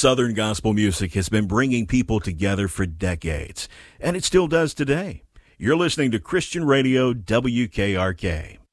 Southern gospel music has been bringing people together for decades, and it still does today. You're listening to Christian Radio WKRK.